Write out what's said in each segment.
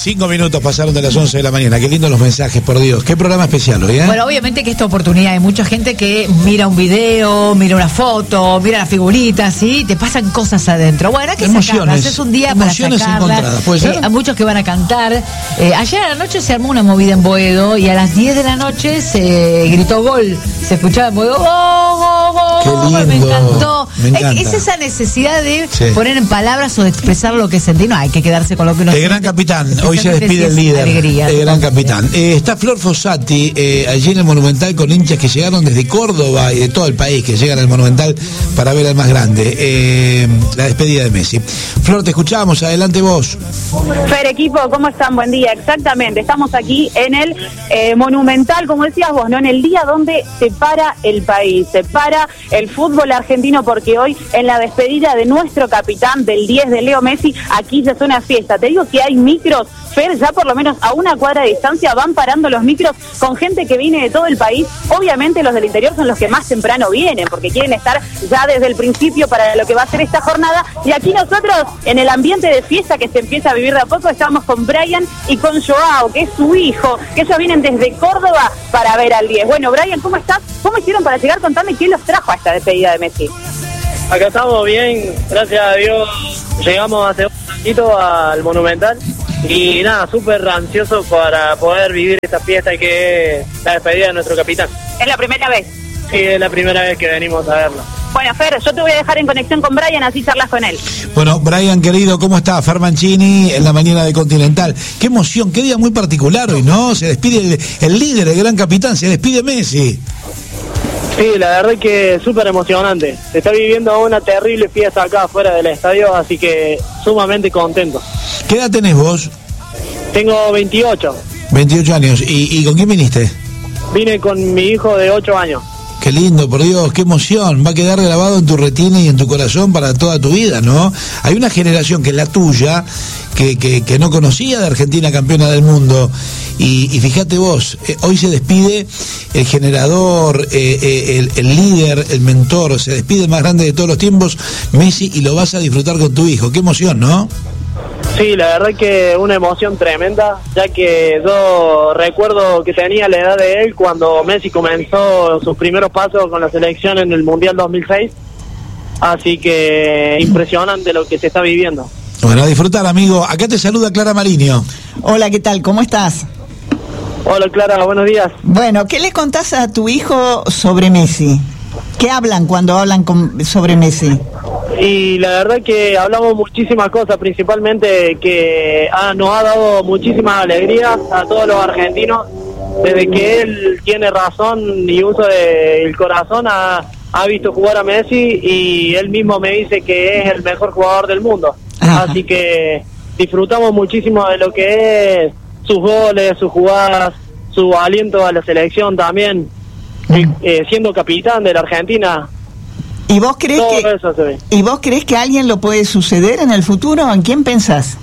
5 minutos pasaron de las 11 de la mañana. Qué lindos los mensajes, por Dios. Qué programa especial hoy, ¿eh? Bueno, obviamente que esta oportunidad hay mucha gente que mira un video, mira una foto, mira las figuritas, ¿sí? Te pasan cosas adentro. Bueno, hay que sacarlas. Es un día para sacarlas. ¿Puede ser? Hay muchos que van a cantar. Ayer a la noche se armó una movida en Boedo y a las 10 de la noche se gritó gol. Se escuchaba en Boedo, ¡gol! Qué lindo. Me encantó. Me encanta. Es esa necesidad de poner en palabras o de expresar lo que sentí. No, hay que quedarse con lo que uno siente. El gran capitán, hoy se despide el líder. Alegría, el gran capitán. Está Flor Fossati allí en el Monumental con hinchas que llegaron desde Córdoba y de todo el país, que llegan al Monumental para ver al más grande. La despedida de Messi. Flor, te escuchamos, adelante vos. Fer, equipo, ¿cómo están? Buen día, exactamente. Estamos aquí en el Monumental, como decías vos, ¿no? En el día donde se para el país, se para el fútbol argentino, porque hoy en la despedida de nuestro capitán del 10 de Leo Messi, aquí se hace una fiesta. Te digo que hay micros, Fer, ya por lo menos a una cuadra de distancia van parando los micros con gente que viene de todo el país. Obviamente los del interior son los que más temprano vienen, porque quieren estar ya desde el principio para lo que va a ser esta jornada. Y aquí nosotros, en el ambiente de fiesta que se empieza a vivir de a poco, estamos con Brian y con Joao, que es su hijo, que ellos vienen desde Córdoba para ver al 10. Bueno, Brian, ¿cómo estás? ¿Cómo hicieron para llegar? Contame quién los trajo a esta despedida de Messi. Acá estamos bien, gracias a Dios. Llegamos hace un ratito al Monumental y nada, súper ansioso para poder vivir esta fiesta que es la despedida de nuestro capitán. ¿Es la primera vez? Sí, es la primera vez que venimos a verlo. Bueno, Fer, yo te voy a dejar en conexión con Brian, así charlas con él. Bueno, Brian, querido, ¿cómo está? Fer Mancini en la mañana de Continental. Qué emoción, qué día muy particular hoy, ¿no? Se despide el líder, el gran capitán, se despide Messi. Sí, la verdad es que es súper emocionante. Se está viviendo una terrible fiesta acá afuera del estadio, así que sumamente contento. ¿Qué edad tenés vos? Tengo 28. 28 años. ¿Y con quién viniste? Vine con mi hijo de 8 años. Qué lindo, por Dios, qué emoción. Va a quedar grabado en tu retina y en tu corazón para toda tu vida, ¿no? Hay una generación que es la tuya, que no conocía de Argentina campeona del mundo. Y fíjate vos, hoy se despide el generador, el líder, el mentor, se despide el más grande de todos los tiempos, Messi, y lo vas a disfrutar con tu hijo. Qué emoción, ¿no? Sí, la verdad que una emoción tremenda, ya que yo recuerdo que tenía la edad de él cuando Messi comenzó sus primeros pasos con la selección en el Mundial 2006, así que impresionante lo que se está viviendo. Bueno, a disfrutar, amigo. Acá te saluda Clara Mariño. Hola, ¿qué tal? ¿Cómo estás? Hola, Clara, buenos días. Bueno, ¿qué le contás a tu hijo sobre Messi? ¿Qué hablan cuando hablan sobre Messi? Y la verdad que hablamos muchísimas cosas, principalmente que nos ha dado muchísimas alegrías a todos los argentinos. Desde que él tiene razón y uso del corazón, ha visto jugar a Messi y él mismo me dice que es el mejor jugador del mundo. Ajá. Así que disfrutamos muchísimo de lo que es sus goles, sus jugadas, su aliento a la selección también, siendo capitán de la Argentina. ¿Y vos crees que a alguien lo puede suceder en el futuro? ¿En quién pensás?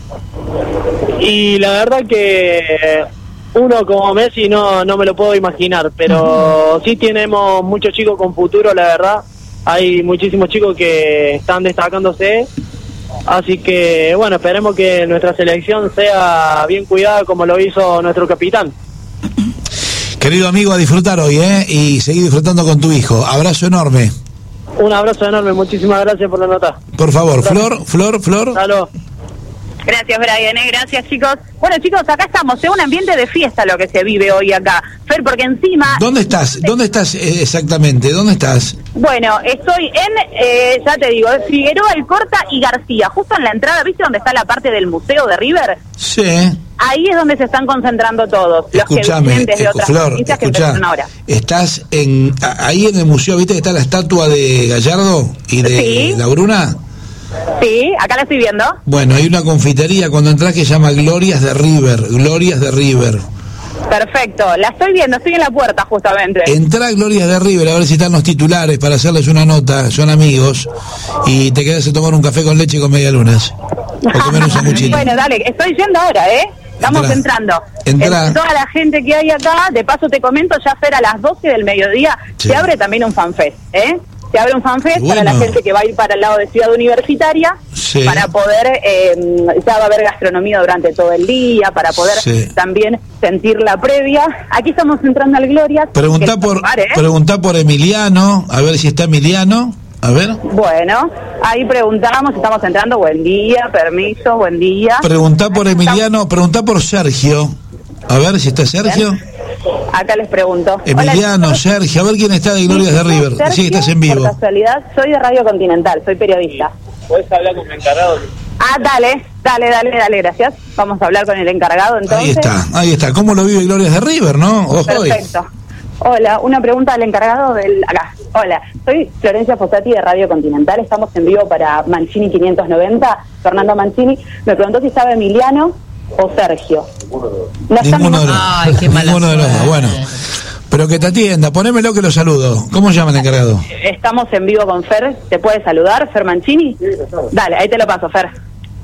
Y la verdad que uno como Messi no me lo puedo imaginar, pero sí tenemos muchos chicos con futuro, la verdad. Hay muchísimos chicos que están destacándose, así que bueno, esperemos que nuestra selección sea bien cuidada como lo hizo nuestro capitán. Querido amigo, a disfrutar hoy, y seguir disfrutando con tu hijo. Abrazo enorme. Un abrazo enorme, muchísimas gracias por la nota. Por favor, Flor. Salud. Gracias, Brian, gracias, chicos. Bueno, chicos, acá estamos, es un ambiente de fiesta lo que se vive hoy acá. Fer, porque encima... ¿Dónde estás? ¿Dónde estás exactamente? ¿Dónde estás? Bueno, estoy en, ya te digo, Figueroa, Alcorta y García, justo en la entrada, ¿viste dónde está la parte del museo de River? Sí. Ahí es donde se están concentrando todos. Escuchame, los que vienen desde otras provincias que empezaron ahora. ¿Estás ahí en el museo, viste que está la estatua de Gallardo y de La Bruna? Sí, acá la estoy viendo. Bueno, hay una confitería cuando entras que se llama Glorias de River. Perfecto, la estoy viendo, estoy en la puerta justamente. Entrá a Glorias de River a ver si están los titulares para hacerles una nota, son amigos, y te quedas a tomar un café con leche y con medialunas. O comer un sanguchito. Bueno, dale, estoy yendo ahora, Estamos entrando. Toda la gente que hay acá, de paso te comento, ya Fer, a las 12 del mediodía se abre también un fanfest, se abre un fanfest para la gente que va a ir para el lado de Ciudad Universitaria, para poder, ya va a haber gastronomía durante todo el día, para poder también sentir la previa. Aquí estamos entrando al Glorias. Preguntá por Emiliano, a ver si está Emiliano. A ver. Bueno, ahí preguntamos, estamos entrando, buen día, permiso, buen día. Preguntá por Emiliano, preguntá por Sergio. A ver si está Sergio. Bien. Acá les pregunto. Emiliano, hola, Sergio, a ver quién está de Glorias de River. Sergio, sí, estás en vivo. Por casualidad, soy de Radio Continental, soy periodista. ¿Puedes hablar con el encargado? Dale, gracias. Vamos a hablar con el encargado entonces. Ahí está. ¿Cómo lo vive Glorias de River, no? Perfecto. Hola, una pregunta al encargado acá. Hola, soy Florencia Fossati de Radio Continental, estamos en vivo para Mancini 590, Fernando Mancini. Me preguntó si estaba Emiliano o Sergio. Ninguno de los dos. Ay, qué mala Ninguno de los dos, bueno. Pero que te atienda, ponémelo que lo saludo. ¿Cómo se llama el encargado? Estamos en vivo con Fer, ¿te puede saludar, Fer Mancini? Sí, dale, ahí te lo paso, Fer.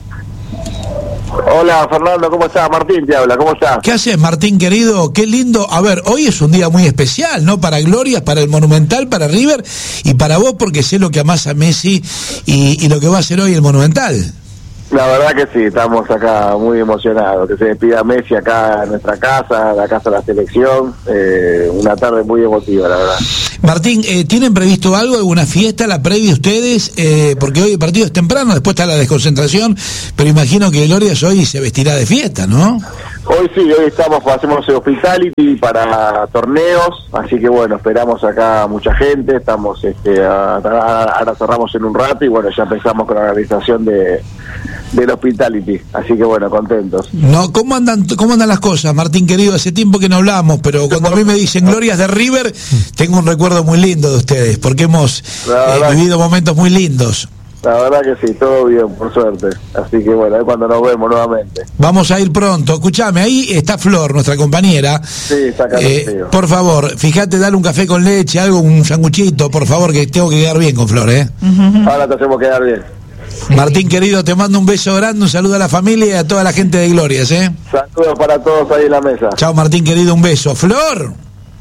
Hola Fernando, ¿cómo estás? Martín te habla, ¿cómo estás? ¿Qué haces, Martín querido? Qué lindo. A ver, hoy es un día muy especial, ¿no? Para Glorias, para el Monumental, para River y para vos, porque sé lo que amás a Messi y lo que va a hacer hoy el Monumental. La verdad que sí, estamos acá muy emocionados, que se despida Messi acá en nuestra casa, la casa de la selección, una tarde muy emotiva, la verdad. Martín, ¿tienen previsto algo, alguna fiesta, la previa ustedes? Porque hoy el partido es temprano, después está la desconcentración, pero imagino que Glorias hoy se vestirá de fiesta, ¿no? Hoy sí, hoy hacemos el hospitality para torneos, así que bueno, esperamos acá mucha gente, estamos ahora cerramos en un rato y bueno, ya empezamos con la organización del hospitality, así que bueno, contentos. No, ¿cómo andan las cosas, Martín querido? Hace tiempo que no hablamos, pero cuando a mí me dicen Glorias de River, tengo un recuerdo muy lindo de ustedes, porque hemos vivido momentos muy lindos. La verdad que sí, todo bien, por suerte. Así que bueno, es cuando nos vemos nuevamente. Vamos a ir pronto. Escuchame, ahí está Flor, nuestra compañera. Sí, está acá contigo. Por favor, fíjate, dale un café con leche, algo, un sanguchito, por favor, que tengo que quedar bien con Flor, Ahora te hacemos quedar bien. Martín querido, te mando un beso grande, un saludo a la familia y a toda la gente de Glorias, Saludos para todos ahí en la mesa. Chao, Martín querido, un beso. Flor.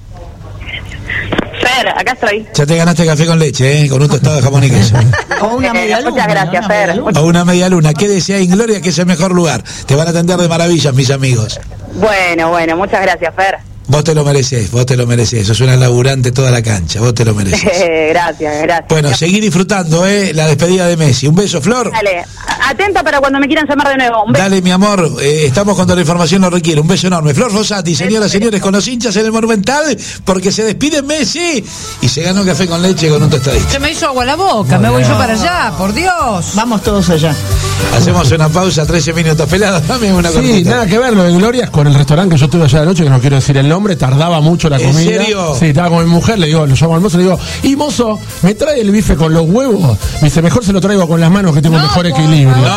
Fer, acá estoy. Ya te ganaste café con leche, con un tostado de jamón y queso. O una media luna. Muchas gracias, Fer. O una media luna. ¿Qué deseas en Gloria? Que es el mejor lugar. Te van a atender de maravillas, mis amigos. Bueno, muchas gracias, Fer. Vos te lo merecés. Sos una laburante toda la cancha, vos te lo merecés. Gracias. Bueno, seguí disfrutando, la despedida de Messi. Un beso, Flor. Dale, atenta para cuando me quieran llamar de nuevo. Un beso. Dale, mi amor, estamos cuando la información lo requiere. Un beso enorme. Flor Fossati, señoras y señores, con los hinchas en el Monumental, porque se despide Messi y se ganó café con leche con un tostadito. Se me hizo agua la boca, me voy yo para allá, por Dios. Vamos todos allá. Hacemos una pausa, 13 minutos pelados. Dame una cortita. Sí, nada que ver lo de Glorias con el restaurante que yo estuve allá anoche, que no quiero decir el nombre, tardaba mucho la comida. ¿En serio? Sí, estaba con mi mujer, le llamo al mozo, le digo, y mozo, ¿me trae el bife con los huevos? Me dice, mejor se lo traigo con las manos que tengo mejor equilibrio. Por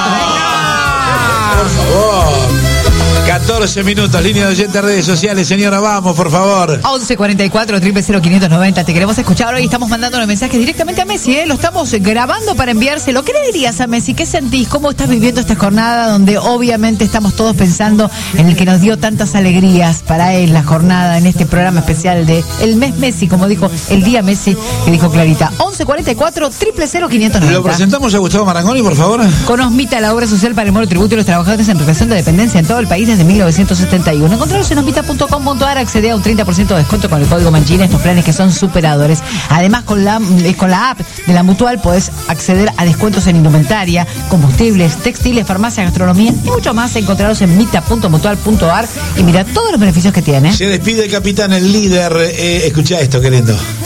favor. 14 minutos, línea de oyentes, redes sociales, señora, vamos, por favor. 1144-000590, te queremos escuchar. Hoy estamos mandando los mensajes directamente a Messi, Lo estamos grabando para enviárselo. ¿Qué le dirías a Messi? ¿Qué sentís? ¿Cómo estás viviendo esta jornada donde obviamente estamos todos pensando en el que nos dio tantas alegrías para él, la jornada en este programa especial de El Mes Messi, como dijo el día Messi, que dijo Clarita? 1144-000590. Lo presentamos a Gustavo Marangoni, por favor. Con Osmita, la obra social para el monotributo y los trabajadores en relación de dependencia en todo el país desde 1971. Encontraros en osmita.com.ar, accede a un 30% de descuento con el código Mancini, estos planes que son superadores. Además, con la app de la Mutual podés acceder a descuentos en indumentaria, combustibles, textiles, farmacia, gastronomía y mucho más. Encontraros en mita.mutual.ar y mira todos los beneficios que tiene. Se despide el capitán, el líder. Escuchá esto, qué lindo.